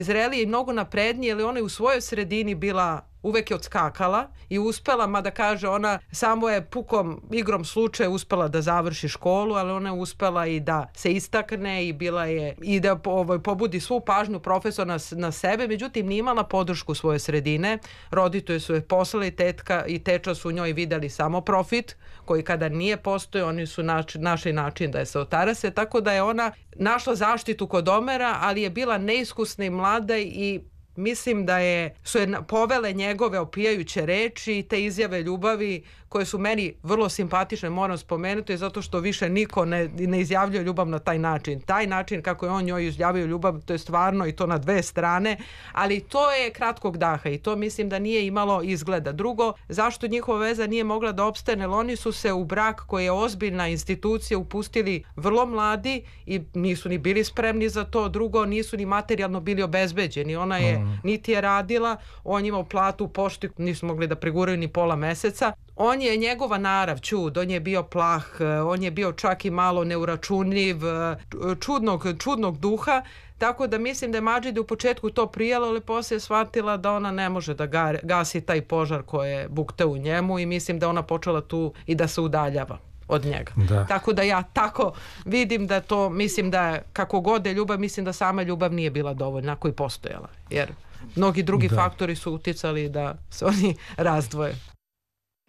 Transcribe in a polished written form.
zrelije i mnogo naprednije, ali ona je u svojoj sredini bila, uvek je odskakala i uspela, mada kaže ona, samo je pukom igrom slučaja uspela da završi školu, ali ona je uspela i da se istakne i bila je i da pobudi svu pažnju profesora na sebe, međutim nije imala podršku svoje sredine. Roditelji su je poslali, tetka i teča su u njoj videli samo profit, koji kada nije postojao, oni su našli način da je se otarase, tako da je ona našla zaštitu kod Omera, ali je bila neiskusna i mlada i mislim da su je povele njegove opijajuće reči i te izjave ljubavi koje su meni vrlo simpatične, moram spomenuti, zato što više niko ne izjavljuje ljubav na taj način. Taj način kako je on njoj izjavio ljubav, to je stvarno i to na dve strane, ali to je kratkog daha i to mislim da nije imalo izgleda. Drugo, zašto njihova veza nije mogla da opstane, jer oni su se u brak koji je ozbiljna institucija upustili vrlo mladi i nisu ni bili spremni za to. Drugo, nisu ni materijalno bili obezbeđeni. Ona je niti je radila, on imao platu u pošti, nisu mogli da preguraju ni pola meseca. On je njegova narav čud, on je bio plah, on je bio čak i malo neuračunljiv, čudnog duha, tako da mislim da je Madžidi u početku to prijela, ali poslije je shvatila da ona ne može da gasi taj požar koji je buktao u njemu i mislim da ona počela tu i da se udaljava od njega. Da. Tako da ja tako vidim da to, mislim da kako god je ljubav, mislim da sama ljubav nije bila dovoljna ako je postojala, jer mnogi drugi faktori su uticali da se oni razdvoje.